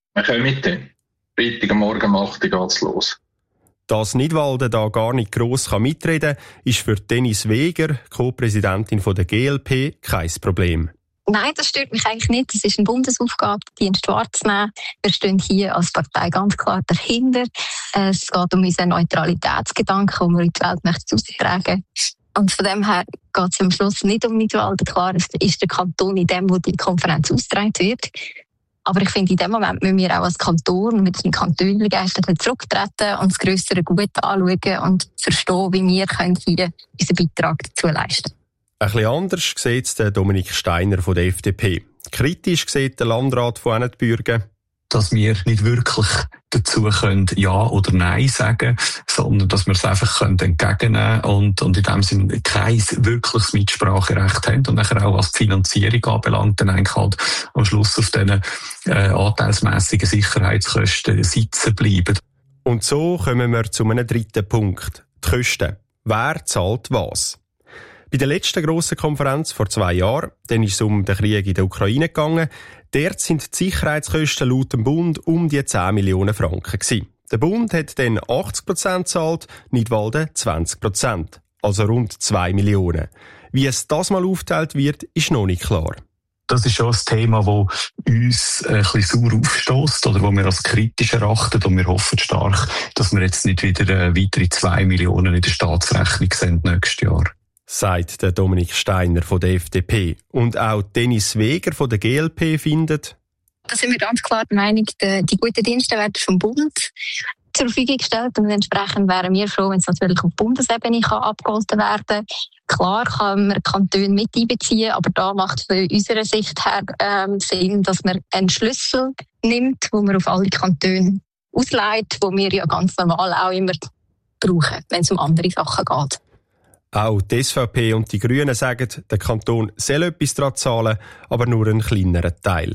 Wir können mitnehmen. Freitag am Morgen um 8 Uhr geht's los. Dass Nidwalden da gar nicht gross mitreden kann, ist für Dennis Weger, Co-Präsidentin der GLP, kein Problem. Nein, das stört mich eigentlich nicht. Es ist eine Bundesaufgabe, den Dienst wahrzunehmen. Wir stehen hier als Partei ganz klar dahinter. Es geht um unseren Neutralitätsgedanken, den wir in die Welt austragen. Und von dem her geht es am Schluss nicht um Nidwalden. Klar, es ist der Kanton in dem, wo die Konferenz ausgetragen wird. Aber ich finde, in dem Moment müssen wir auch als Kanton mit dem Kantönlergeist zurücktreten und das grössere Gut anschauen und verstehen, wie wir hier unseren Beitrag dazu leisten können. Ein bisschen anders sieht es Dominik Steiner von der FDP. Kritisch sieht der Landrat von Ennetbürgen, dass wir nicht wirklich dazu können Ja oder Nein sagen, sondern dass wir es einfach entgegennehmen und in dem Sinne kein wirkliches Mitspracherecht haben und nachher auch was die Finanzierung anbelangt, dann eigentlich halt am Schluss auf diesen anteilsmässigen Sicherheitskosten sitzen bleiben. Und so kommen wir zu einem dritten Punkt. Die Kosten. Wer zahlt was? Bei der letzten grossen Konferenz vor 2 Jahren, dann ist es um den Krieg in der Ukraine gegangen, dort sind die Sicherheitskosten laut dem Bund um die 10 Millionen Franken gewesen. Der Bund hat dann 80% gezahlt, Nidwalden 20%, also rund 2 Millionen. Wie es das mal aufgeteilt wird, ist noch nicht klar. Das ist schon ein Thema, das uns ein bisschen sauer aufstösst oder das wir als kritisch erachten und wir hoffen stark, dass wir jetzt nicht wieder weitere 2 Millionen in der Staatsrechnung sehen nächstes Jahr. Sagt der Dominik Steiner von der FDP. Und auch Dennis Weger von der GLP findet, da sind wir ganz klar der Meinung, die guten Dienste werden vom Bund zur Verfügung gestellt und entsprechend wären wir froh, wenn es natürlich auf Bundesebene abgeholfen werden kann. Klar kann man Kantone mit einbeziehen, aber da macht von unserer Sicht her Sinn, dass man einen Schlüssel nimmt, den man auf alle Kantone ausleiht, wo wir ja ganz normal auch immer brauchen, wenn es um andere Sachen geht. Auch die SVP und die Grünen sagen, der Kanton soll etwas daran zahlen, aber nur einen kleineren Teil.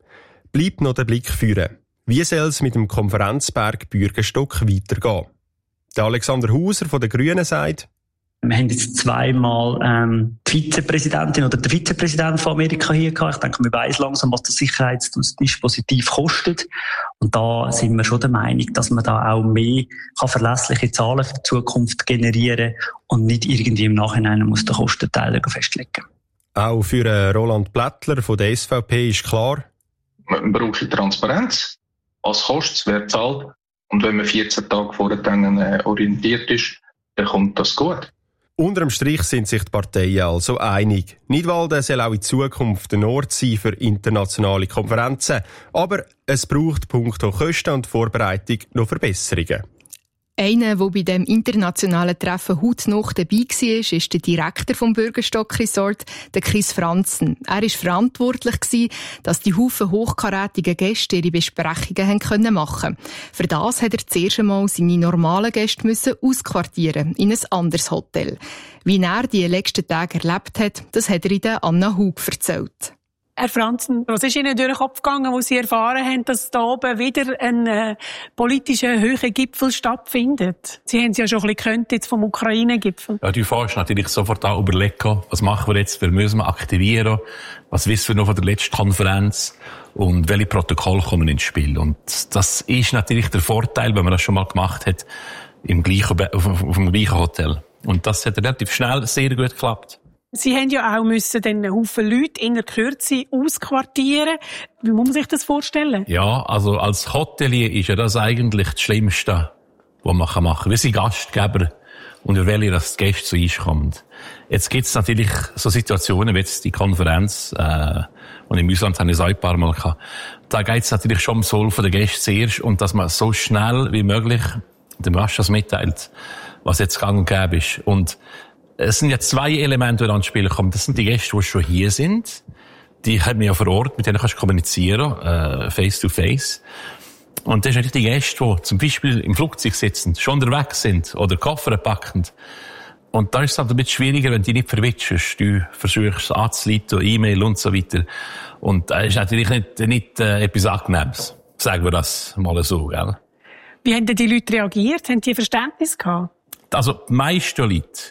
Bleibt noch der Blick führen. Wie soll es mit dem Konferenzberg Bürgenstock weitergehen? Der Alexander Hauser von den Grünen sagt, wir haben jetzt 2-mal die Vizepräsidentin oder den Vizepräsidenten von Amerika hier gehabt. Ich denke, wir weiss langsam, was das Sicherheitsdispositiv kostet. Und da sind wir schon der Meinung, dass man da auch mehr verlässliche Zahlen für die Zukunft generieren und nicht irgendwie im Nachhinein muss den Kostenteil festlegen. Auch für Roland Plättler von der SVP ist klar, man braucht Transparenz. Was kostet es, wer zahlt? Und wenn man 14 Tage vorher dann orientiert ist, dann kommt das gut. Unterm Strich sind sich die Parteien also einig. Nidwalden soll auch in Zukunft ein Ort sein für internationale Konferenzen. Aber es braucht punkto Kosten und Vorbereitung noch Verbesserungen. Einer, der bei dem internationalen Treffen hautnah dabei war, ist der Direktor vom Bürgenstock Resort, der Chris Franzen. Er war verantwortlich, dass die Haufen hochkarätigen Gäste ihre Besprechungen machen konnten. Für das hat er zuerst einmal seine normalen Gäste ausquartieren in ein anderes Hotel. Wie er die letzten Tage erlebt hat, das hat er in der Anna Hug erzählt. Herr Franzen, was ist Ihnen durch den Kopf gegangen, als Sie erfahren haben, dass da oben wieder ein politischer höherer Gipfel stattfindet? Sie haben es ja schon ein bisschen gekannt jetzt vom Ukraine-Gipfel. Ja, die Phase natürlich sofort auch überlegen, was machen wir jetzt, wer müssen wir aktivieren, was wissen wir noch von der letzten Konferenz und welche Protokolle kommen ins Spiel. Und das ist natürlich der Vorteil, wenn man das schon mal gemacht hat, auf dem gleichen Hotel. Und das hat relativ schnell sehr gut geklappt. Sie haben ja auch müssen einen Haufen Leute in der Kürze ausquartieren. Wie muss man sich das vorstellen? Ja, also als Hotelier ist ja das eigentlich das Schlimmste, was man machen kann. Wir sind Gastgeber und wir wollen, dass die Gäste zu uns kommen. Jetzt gibt es natürlich so Situationen wie jetzt die Konferenz, und im Ausland habe ich es auch ein paar Mal gehabt. Da geht es natürlich schon um das Wohl der Gäste zuerst und dass man so schnell wie möglich dem Gast das mitteilt, was jetzt gang und gäbe ist. Und es sind ja 2 Elemente, die ans Spiel kommen. Das sind die Gäste, die schon hier sind. Die haben wir ja vor Ort, mit denen kannst du kommunizieren, face to face. Und das sind natürlich die Gäste, die zum Beispiel im Flugzeug sitzen, schon unterwegs sind oder Koffer packen. Und da ist es halt ein bisschen schwieriger, wenn du die nicht verwitschst. Du versuchst anzuleiten, E-Mail und so weiter. Und das ist natürlich nicht etwas Angenehmes. Sagen wir das mal so, gell? Wie haben denn die Leute reagiert? Haben die Verständnis gehabt? Also, die meisten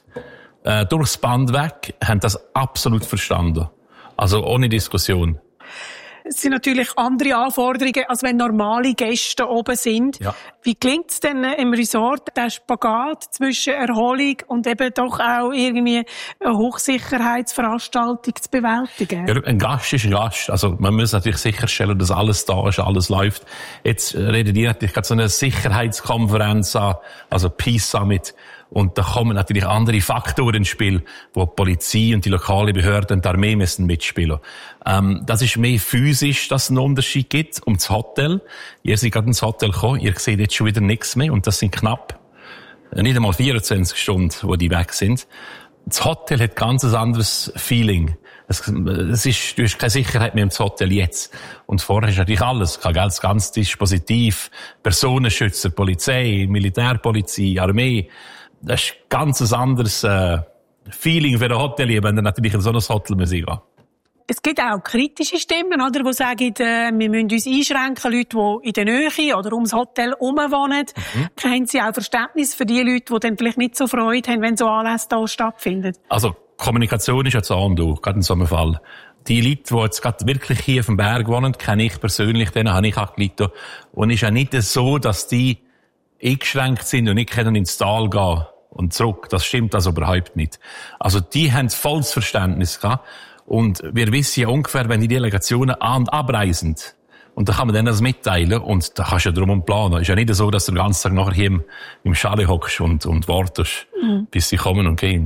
Leute, durchs Band weg, haben das absolut verstanden. Also, ohne Diskussion. Es sind natürlich andere Anforderungen, als wenn normale Gäste oben sind. Ja. Wie gelingt es denn im Resort, der Spagat zwischen Erholung und eben doch auch irgendwie eine Hochsicherheitsveranstaltung zu bewältigen? Ja, ein Gast ist ein Gast. Also man muss natürlich sicherstellen, dass alles da ist, alles läuft. Jetzt reden die natürlich gerade so eine Sicherheitskonferenz an, also Peace Summit. Und da kommen natürlich andere Faktoren ins Spiel, wo die Polizei und die lokale Behörden und die Armee müssen mitspielen. Das ist mehr physisch, dass es einen Unterschied gibt. Um das Hotel. Ihr seid gerade ins Hotel gekommen, ihr seht jetzt schon wieder nichts mehr. Und das sind knapp, nicht einmal 24 Stunden, wo die weg sind. Das Hotel hat ganz ein anderes Feeling. Du hast keine Sicherheit mehr im Hotel jetzt. Und vorher ist natürlich alles. Ganz Dispositiv. Personenschützer, Polizei, Militärpolizei, Armee. Das ist ganz ein anderes Feeling für ein Hotelier, wenn er natürlich in so ein Hotel muss gehen. Es gibt auch kritische Stimmen, oder, die sagen, wir müssen uns einschränken. Leute, die in der Nähe oder ums Hotel herumwohnen. Haben Sie auch Verständnis für die Leute, die dann vielleicht nicht so Freude haben, wenn so Anlässe hier stattfinden? Also, Kommunikation ist ja das A und O, gerade in so einem Fall. Die Leute, die jetzt gerade wirklich hier auf dem Berg wohnen, kenne ich persönlich, denen habe ich auch Leute. Und es ist ja nicht so, dass die eingeschränkt sind und nicht können ins Tal gehen und zurück. Das stimmt also überhaupt nicht. Also die haben volles Verständnis gehabt. Und wir wissen ja ungefähr, wenn die Delegationen an- und abreisen. Und da kann man dann das mitteilen und da kannst du ja drum planen. Es ist ja nicht so, dass du den ganzen Tag nachher hier im Chalet hockst und wartest, bis sie kommen und gehen.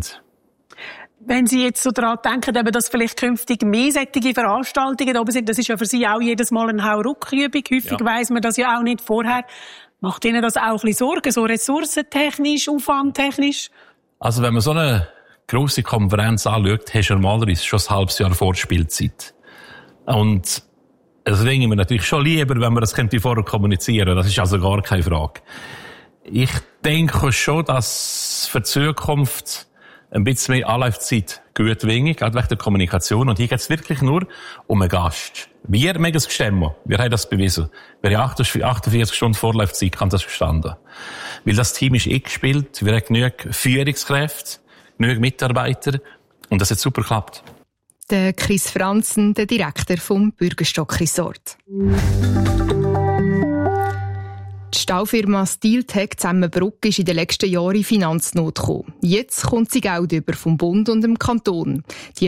Wenn Sie jetzt so daran denken, eben, dass vielleicht künftig mehr solche Veranstaltungen da oben sind, das ist ja für Sie auch jedes Mal eine Hau-Ruck-Übung. Häufig weiss man das ja auch nicht vorher. Macht Ihnen das auch ein bisschen Sorgen, so ressourcentechnisch, aufwandtechnisch? Also wenn man so eine grosse Konferenz anschaut, hast du normalerweise schon ein halbes Jahr Vorspielzeit. Und das denke ich mir natürlich schon lieber, wenn man das vorher kommunizieren könnte. Das ist also gar keine Frage. Ich denke schon, dass für die Zukunft ein bisschen mehr Anlaufzeit gut wäre, gerade wegen der Kommunikation. Und hier geht es wirklich nur um einen Gast. Wir mögen es bestimmen. Wir haben das bewiesen. Wer 48 Stunden Vorlaufzeit kann das bestanden. Weil das Team ist gespielt. Wir haben genug Führungskräfte, genug Mitarbeiter. Und das hat super geklappt. Der Chris Franzen, der Direktor vom Bürgerstock Resort. Die Staufirma Steeltec Zemmenbruck ist in den letzten Jahren in Finanznot gekommen. Jetzt kommt sie Geld über vom Bund und dem Kanton. Die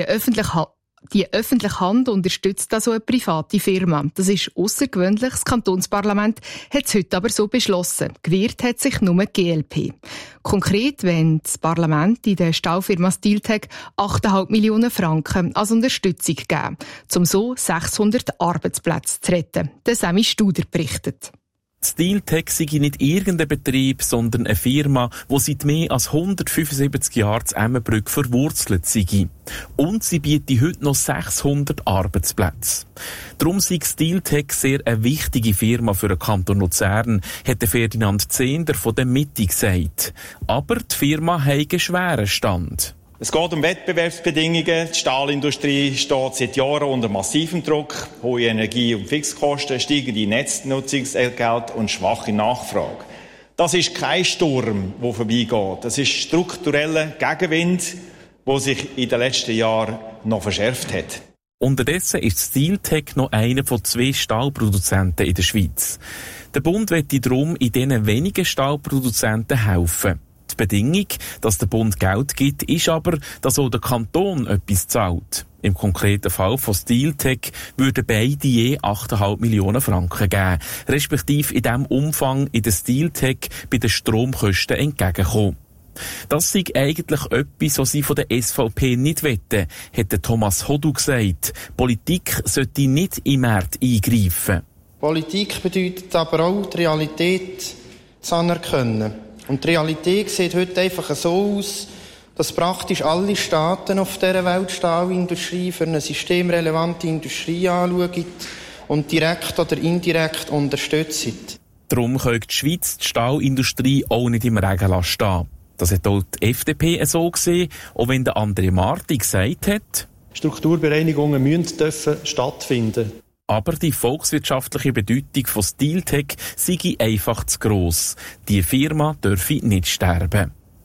öffentliche Hand unterstützt also eine private Firma. Das ist außergewöhnlich. Das Kantonsparlament hat es heute aber so beschlossen. Gewehrt hat sich nur die GLP. Konkret wollen das Parlament in der Staufirma Steeltec 8,5 Millionen Franken als Unterstützung geben, um so 600 Arbeitsplätze zu retten. Der Semi Studer berichtet. Steeltec sei nicht irgendein Betrieb, sondern eine Firma, die seit mehr als 175 Jahren in Emmenbrück verwurzelt sei. Und sie bietet heute noch 600 Arbeitsplätze. Darum sei Steeltec sehr eine wichtige Firma für den Kanton Luzern, hat Ferdinand Zehnder von der Mitte gesagt. Aber die Firma hat einen schweren Stand. Es geht um Wettbewerbsbedingungen. Die Stahlindustrie steht seit Jahren unter massivem Druck. Hohe Energie- und Fixkosten, steigende Netznutzungsentgelte und schwache Nachfrage. Das ist kein Sturm, der vorbeigeht. Das ist struktureller Gegenwind, der sich in den letzten Jahren noch verschärft hat. Unterdessen ist Steeltec noch einer von 2 Stahlproduzenten in der Schweiz. Der Bund möchte darum in diesen wenigen Stahlproduzenten helfen. Die Bedingung, dass der Bund Geld gibt, ist aber, dass auch der Kanton etwas zahlt. Im konkreten Fall von Steeltec würden beide je 8,5 Millionen Franken geben, respektive in diesem Umfang in der Steeltec bei den Stromkosten entgegenkommen. Das sei eigentlich etwas, was sie von der SVP nicht wollen, hat Thomas Hodu gesagt. Politik sollte nicht im Markt eingreifen. Politik bedeutet aber auch, die Realität zu anerkennen. Und die Realität sieht heute einfach so aus, dass praktisch alle Staaten auf dieser Welt Stahlindustrie für eine systemrelevante Industrie anschauen und direkt oder indirekt unterstützen. Darum kann die Schweiz die Stahlindustrie auch nicht im Regen stehen. Das hat auch die FDP so gesehen, auch wenn der André Marti gesagt hat, Strukturbereinigungen müssen stattfinden. Aber die volkswirtschaftliche Bedeutung von Steeltec sei einfach zu gross. Die Firma dürfe nicht sterben.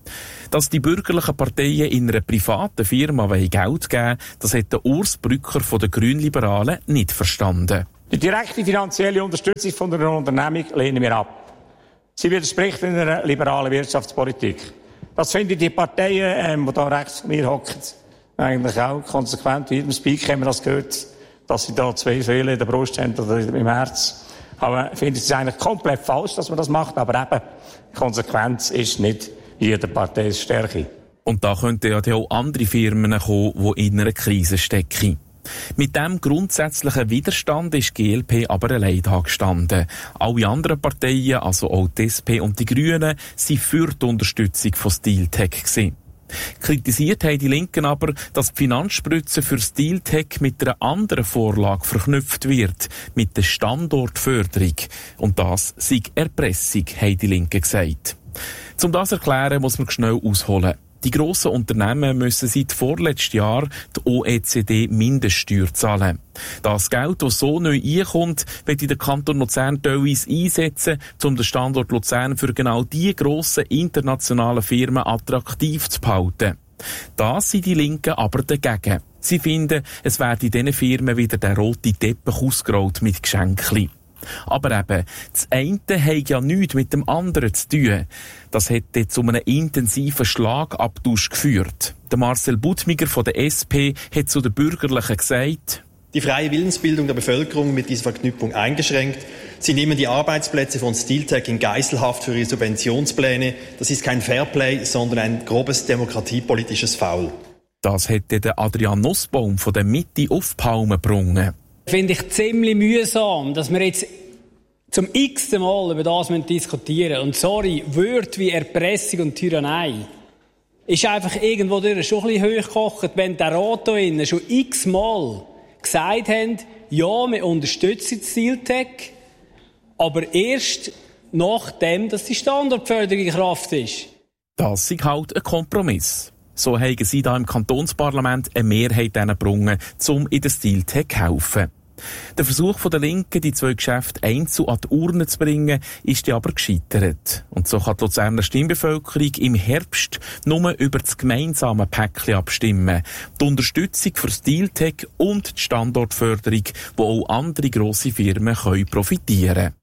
Dass die bürgerlichen Parteien in einer privaten Firma Geld geben wollen, das hat der Urs Brücker von den Grünliberalen nicht verstanden. Die direkte finanzielle Unterstützung von einer Unternehmung lehnen wir ab. Sie widerspricht einer liberalen Wirtschaftspolitik. Das finden die Parteien, die da rechts von mir hocken, eigentlich auch konsequent. In jedem Speak haben wir das gehört, dass sie da 2 Fehler in der Brust haben oder im Herz. Aber ich finde es eigentlich komplett falsch, dass man das macht. Aber eben, Konsequenz ist nicht jeder Partei Stärke. Und da könnten ja auch andere Firmen kommen, die in einer Krise stecken. Mit diesem grundsätzlichen Widerstand ist die GLP aber allein gestanden. Alle anderen Parteien, also auch die SP und die Grünen, sind für die Unterstützung von Steeltech gewesen. Kritisiert haben die Linken aber, dass die Finanzspritze für Steeltech mit einer anderen Vorlage verknüpft wird, mit der Standortförderung. Und das sei Erpressung, haben die Linken gesagt. Um das zu erklären, muss man schnell ausholen. Die grossen Unternehmen müssen seit vorletztem Jahr die OECD-Mindeststeuer zahlen. Das Geld, das so neu einkommt, wird der Kanton Luzern teilweise einsetzen, um den Standort Luzern für genau die grossen internationalen Firmen attraktiv zu behalten. Das sind die Linken aber dagegen. Sie finden, es werde diesen Firmen wieder der rote Teppich ausgerollt mit Geschenken. Aber eben, das eine hat ja nichts mit dem anderen zu tun. Das hat jetzt zu einem intensiven Schlagabtausch geführt. Der Marcel Budmiger von der SP hat zu den Bürgerlichen gesagt: Die freie Willensbildung der Bevölkerung mit dieser Verknüpfung eingeschränkt. Sie nehmen die Arbeitsplätze von Steeltech in Geiselhaft für ihre Subventionspläne. Das ist kein Fairplay, sondern ein grobes demokratiepolitisches Foul. Das hätte der Adrian Nussbaum von der Mitte auf Palmen gebrungen. Finde ich ziemlich mühsam, dass wir jetzt zum x-ten Mal über das diskutieren müssen. Und sorry, Wörter wie Erpressung und Tyrannei ist einfach irgendwo durch schon ein bisschen hochgekocht, wenn der Rat hier innen schon x-mal gesagt haben, ja, wir unterstützen Steeltech, aber erst nachdem, dass die Standortförderung in Kraft ist. Das ist halt ein Kompromiss. So haben sie da im Kantonsparlament eine Mehrheit gebrungen, um in der Steeltech zu helfen. Der Versuch der Linken, die 2 Geschäfte einzeln an die Urne zu bringen, ist aber gescheitert. Und so kann die Luzerner Stimmbevölkerung im Herbst nur über das gemeinsame Päckchen abstimmen. Die Unterstützung für Steeltech und die Standortförderung, wo auch andere grosse Firmen profitieren können.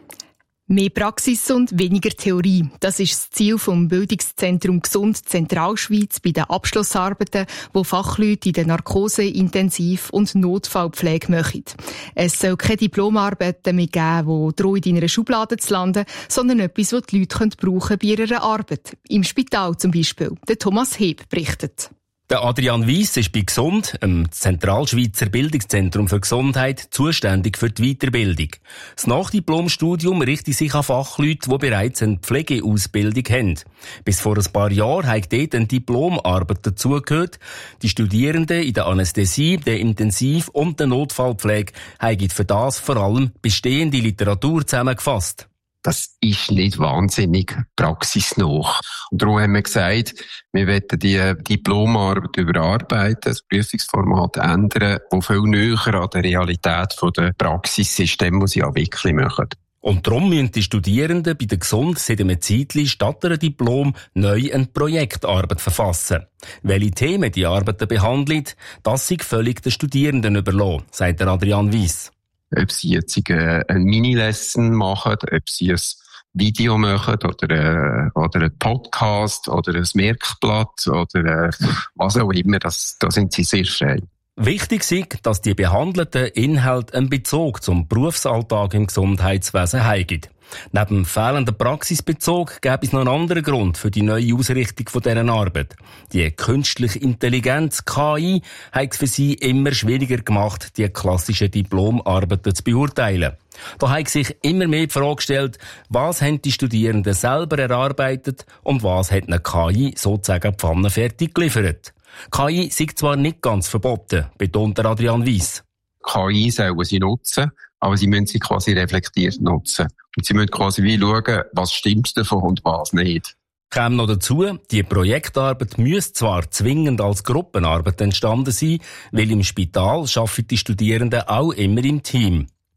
Mehr Praxis und weniger Theorie. Das ist das Ziel vom Bildungszentrum Gesund Zentralschweiz bei den Abschlussarbeiten, wo Fachleute in der Narkose-, Intensiv- und Notfallpflege machen. Es soll keine Diplomarbeiten mehr geben, die drohen in einer Schublade zu landen, sondern etwas, das die Leute brauchen bei ihrer Arbeit. Im Spital zum Beispiel. Der Thomas Heb berichtet. Der Adrian Weiss ist bei Gesund, einem Zentralschweizer Bildungszentrum für Gesundheit, zuständig für die Weiterbildung. Das Nachdiplomstudium richtet sich an Fachleute, die bereits eine Pflegeausbildung haben. Bis vor ein paar Jahren hat dort eine Diplomarbeit dazugehört. Die Studierenden in der Anästhesie, der Intensiv- und der Notfallpflege haben für das vor allem bestehende Literatur zusammengefasst. Das ist nicht wahnsinnig praxisnah. Und darum haben wir gesagt, wir wollen die Diplomarbeit überarbeiten, das Prüfungsformat ändern, das viel näher an der Realität der Praxis ist, dem, was sie auch wirklich machen. Und darum müssen die Studierenden bei der Gesund seit einem Zeitchen statt einem Diplom neu eine Projektarbeit verfassen. Welche Themen die Arbeiten behandeln, das sei völlig den Studierenden überlassen, sagt der Adrian Weiss. Ob sie jetzt eine Mini-Lesson machen, ob sie ein Video machen oder einen Podcast oder ein Merkblatt oder was auch immer, da sind sie sehr frei. Wichtig ist, dass die behandelten Inhalte einen Bezug zum Berufsalltag im Gesundheitswesen haben. Neben dem fehlenden Praxisbezug gäbe es noch einen anderen Grund für die neue Ausrichtung von dieser Arbeit. Die künstliche Intelligenz, KI, hat es für sie immer schwieriger gemacht, die klassischen Diplomarbeiten zu beurteilen. Da hat sich immer mehr die Frage gestellt, was haben die Studierenden selber erarbeitet und was hat eine KI sozusagen pfannenfertig geliefert. KI sei zwar nicht ganz verboten, betont Adrian Weiss. KI sollen sie nutzen, aber sie müssen sie quasi reflektiert nutzen. Und sie müssen quasi wie schauen, was stimmt davon und was nicht. Käme noch dazu, die Projektarbeit müsste zwar zwingend als Gruppenarbeit entstanden sein, weil im Spital arbeiten die Studierenden auch immer im Team.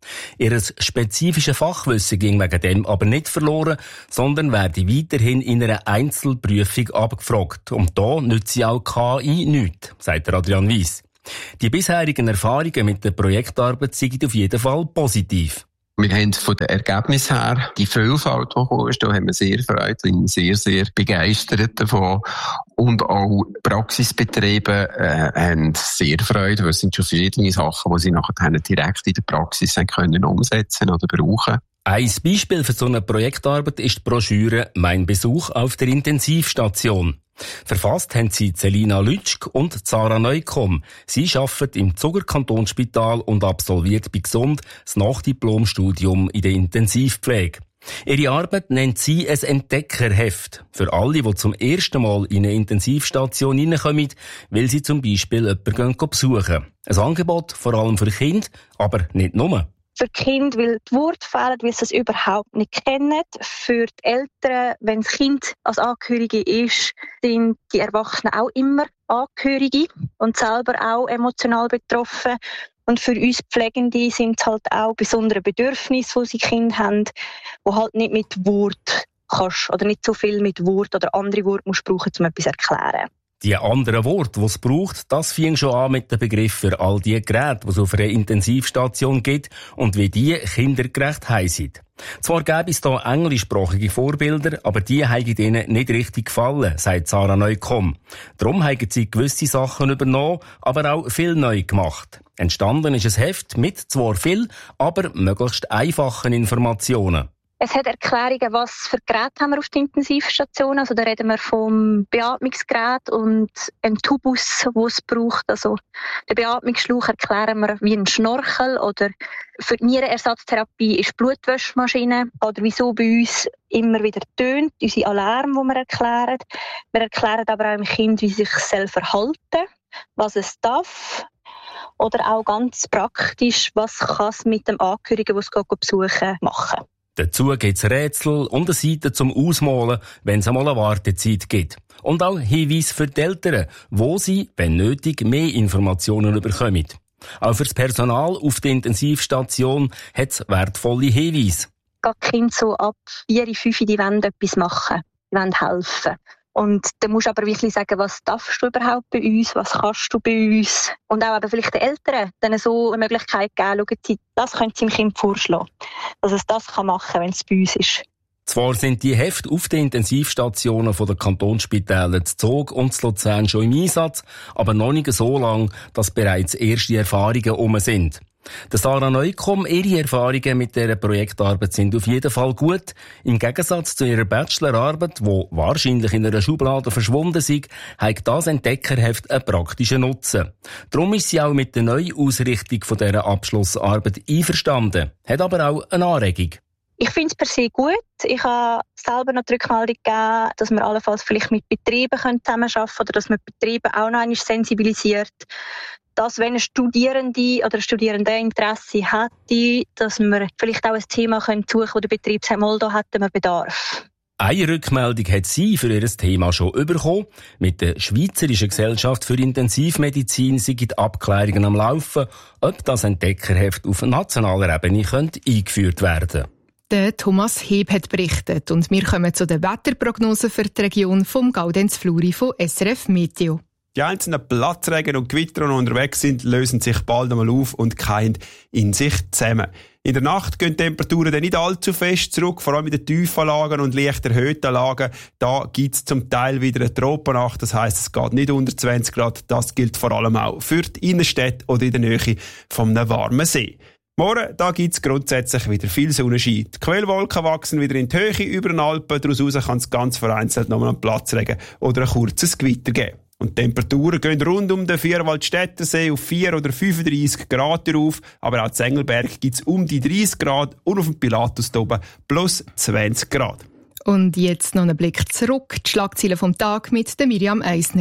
Ihr spezifisches Fachwissen ging wegen dem aber nicht verloren, sondern werde weiterhin in einer Einzelprüfung abgefragt. Und da nützt sie auch KI nichts, sagt Adrian Weiss. Die bisherigen Erfahrungen mit der Projektarbeit sind auf jeden Fall positiv. Wir haben von den Ergebnissen her die Vielfalt, die gekommen ist, da haben wir sehr Freude, sind sehr, sehr begeistert davon. Und auch Praxisbetriebe haben sehr Freude, weil es sind schon verschiedene Sachen, die sie nachher direkt in der Praxis können umsetzen oder brauchen. Ein Beispiel für so eine Projektarbeit ist die Broschüre «Mein Besuch auf der Intensivstation». Verfasst haben sie Celina Lütschk und Sarah Neukomm. Sie arbeiten im Zuger Kantonsspital und absolviert bei Gesund das Nachdiplomstudium in der Intensivpflege. Ihre Arbeit nennt sie ein Entdeckerheft. Für alle, die zum ersten Mal in eine Intensivstation hineinkommen, weil sie zum Beispiel jemanden besuchen. Ein Angebot vor allem für Kinder, aber nicht nur. Für die Kinder, weil die Worte fehlen, weil sie es überhaupt nicht kennen. Für die Eltern, wenn das Kind als Angehörige ist, sind die Erwachsenen auch immer Angehörige und selber auch emotional betroffen. Und für uns Pflegende sind es halt auch besondere Bedürfnisse, die sie Kinder haben, die halt nicht mit Wort kannst oder nicht so viel mit Wort oder andere Worte musst brauchen, um etwas zu erklären. Die anderen Worte, die es braucht, das fing schon an mit dem Begriff für all die Geräte, die es auf einer Intensivstation gibt und wie die kindergerecht heissen. Zwar gäbe es hier englischsprachige Vorbilder, aber die haben ihnen nicht richtig gefallen, sagt Sarah Neukomm. Darum haben sie gewisse Sachen übernommen, aber auch viel neu gemacht. Entstanden ist ein Heft mit zwar viel, aber möglichst einfachen Informationen. Es hat Erklärungen, was für Geräte haben wir auf der Intensivstation. Also da reden wir vom Beatmungsgerät und einem Tubus, wo es braucht. Also den Beatmungsschlauch erklären wir wie ein Schnorchel oder für die Nierenersatztherapie ist Blutwäschmaschine oder wieso bei uns immer wieder tönt, unsere Alarm, die wir erklären. Wir erklären aber auch dem Kind, wie sich es verhalten, was es darf. Oder auch ganz praktisch, was kann es mit dem Angehörigen, der es besuchen, machen. Dazu gibt es Rätsel und eine Seite zum Ausmalen, wenn es einmal eine Wartezeit gibt. Und auch Hinweise für die Eltern, wo sie, wenn nötig, mehr Informationen bekommen. Auch für das Personal auf der Intensivstation hat es wertvolle Hinweise. Die Kinder so ab 4, 5, die wollen etwas machen, die wollen helfen. Und dann musst du aber wirklich sagen, was darfst du überhaupt bei uns, was kannst du bei uns. Und auch aber vielleicht den Eltern dann so eine Möglichkeit geben, schauen, das können sie dem Kind vorschlagen, dass es das machen kann, wenn es bei uns ist. Zwar sind die Hefte auf den Intensivstationen der Kantonsspitäler Zug und Luzern schon im Einsatz, aber noch nicht so lang, dass bereits erste Erfahrungen herum sind. Der Sarah Neukomm, ihre Erfahrungen mit dieser Projektarbeit sind auf jeden Fall gut. Im Gegensatz zu ihrer Bachelorarbeit, die wahrscheinlich in einer Schublade verschwunden ist, hat das Entdeckerheft einen praktischen Nutzen. Darum ist sie auch mit der Neuausrichtung von dieser Abschlussarbeit einverstanden, hat aber auch eine Anregung. Ich finde es per se gut. Ich habe selber noch die Rückmeldung gegeben, dass wir allenfalls vielleicht mit Betrieben zusammenarbeiten können oder dass man Betriebe auch noch einmal sensibilisiert. Dass, wenn ein Studierende oder ein Studierende Interesse hätte, dass wir vielleicht auch ein Thema suchen können, wo der Betrieb sagt, mal, da hätten wir Bedarf. Eine Rückmeldung hat sie für ihr Thema schon bekommen. Mit der Schweizerischen Gesellschaft für Intensivmedizin sind die Abklärungen am Laufen, ob das Entdeckerheft auf nationaler Ebene eingeführt werden könnte. Der Thomas Heb hat berichtet und wir kommen zu der Wetterprognose für die Region vom Gaudenz Fluri von SRF Meteo. Die einzelnen Platzregen und Gewitter, die unterwegs sind, lösen sich bald einmal auf und kehren in sich zusammen. In der Nacht gehen die Temperaturen dann nicht allzu fest zurück, vor allem in den tiefen Lagen und leicht erhöhten Lagen. Da gibt es zum Teil wieder eine Tropennacht, das heisst, es geht nicht unter 20 Grad. Das gilt vor allem auch für die Innenstädte oder in der Nähe von einem warmen See. Morgen, da gibt es grundsätzlich wieder viel Sonnenschein. Die Quellwolken wachsen wieder in die Höhe über den Alpen. Daraus kann es ganz vereinzelt nochmal einen Platzregen oder ein kurzes Gewitter geben. Und die Temperaturen gehen rund um den Vierwaldstättersee auf 4 oder 35 Grad auf. Aber auch in Engelberg gibt es um die 30 Grad und auf dem Pilatus oben plus 20 Grad. Und jetzt noch ein Blick zurück. Die Schlagzeilen vom Tag mit der Miriam Eisner.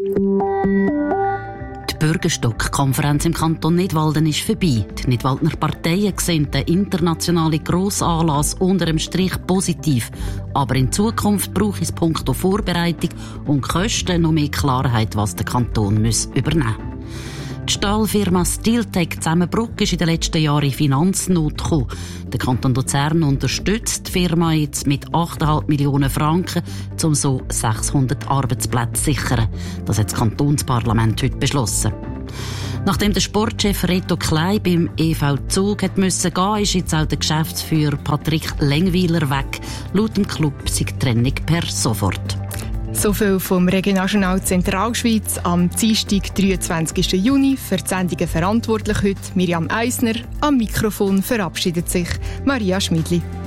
Die Bürgerstock-Konferenz im Kanton Nidwalden ist vorbei. Die Nidwaldner Parteien sehen den internationalen Grossanlass unter dem Strich positiv. Aber in Zukunft braucht es punkto Vorbereitung und Kosten noch mehr Klarheit, was der Kanton übernehmen muss. Die Stahlfirma Steeltec Zusammenbruck ist in den letzten Jahren in Finanznot gekommen. Der Kanton Luzern unterstützt die Firma jetzt mit 8,5 Millionen Franken, um so 600 Arbeitsplätze zu sichern. Das hat das Kantonsparlament heute beschlossen. Nachdem der Sportchef Reto Klein beim EV Zug gehen musste, ist jetzt auch der Geschäftsführer Patrick Lengwiler weg. Laut dem Club sei die Trennung per sofort. So viel vom Regionaljournal Zentralschweiz am Dienstag, 23. Juni. Für die Sendungen verantwortlich heute Miriam Eisner. Am Mikrofon verabschiedet sich Maria Schmidli.